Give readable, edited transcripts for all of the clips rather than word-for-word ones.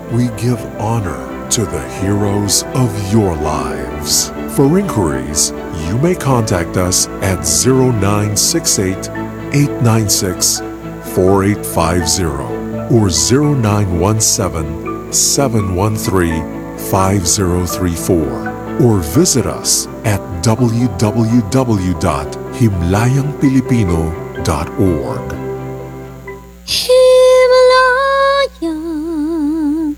We give honor to the heroes of your lives. For inquiries, you may contact us at 0968-896-4850 or 0917-713-5034 or visit us at www.himlayangpilipino.org. Himlayang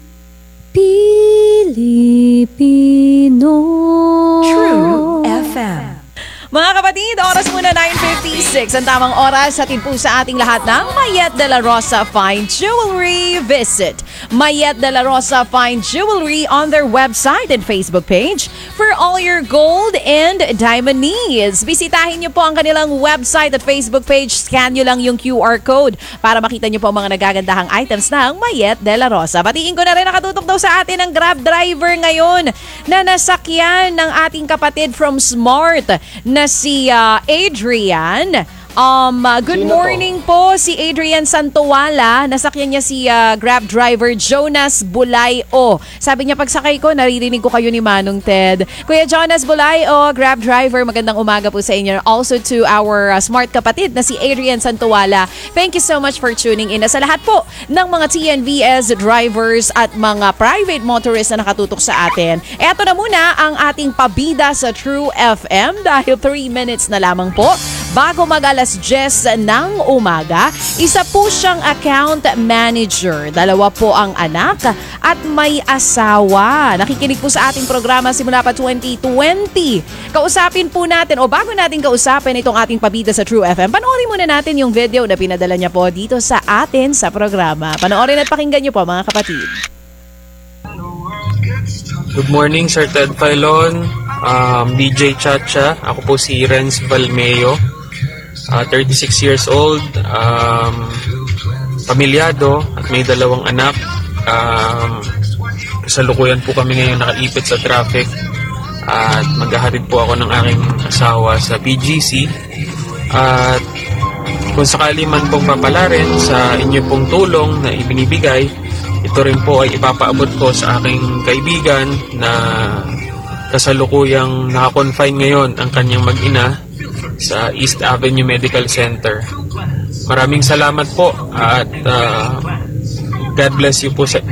Pilipino. True FM. Mga kapatid, oras muna 9:56. Ang tamang oras atin po sa ating lahat ng Mayet de la Rosa Fine Jewelry. Visit Mayet de la Rosa Fine Jewelry on their website and Facebook page for all your gold and diamond needs. Bisitahin niyo po ang kanilang website at Facebook page. Scan niyo lang yung QR code para makita niyo po ang mga nagagandahang items ng Mayet de la Rosa. Batiin ko na rin, nakatutok daw sa atin ang Grab driver ngayon na nasakyan ng ating kapatid from Smart na si Adrian. Good morning po, si Adrian Santuala. Nasakyan niya si Grab driver Jonas Bulayo. Sabi niya, pagsakay ko, naririnig ko kayo ni Manong Ted. Kuya Jonas Bulayo, Grab driver, magandang umaga po sa inyo. Also to our smart kapatid na si Adrian Santuala. Thank you so much for tuning in. Sa lahat po ng mga TNVS drivers at mga private motorists na nakatutok sa atin. Eto na muna ang ating pabida sa True FM dahil 3 minutes na lamang po bago mag-alas 10 ng umaga. Isa po siyang account manager. 2 po ang anak at may asawa. Nakikinig po sa ating programa simula pa 2020. Kausapin po natin o bago natin kausapin itong ating pabida sa True FM, panoorin muna natin yung video na pinadala niya po dito sa atin sa programa. Panoorin at pakinggan niyo po mga kapatid. Good morning, Sir Ted Filon, DJ Chacha. Ako po si Renz Valmeo, 36 years old, pamilyado at may 2 anak. Kasalukuyan po kami ngayon nakaipit sa traffic at maghahatid po ako ng aking asawa sa PGC. At kung sakali man pong papalarin sa inyo pong tulong na ibinibigay, ito rin po ay ipapaabot ko sa aking kaibigan na kasalukuyang nakakonfine ngayon ang kanyang mag-ina sa East Avenue Medical Center. Maraming salamat po at God bless you po sa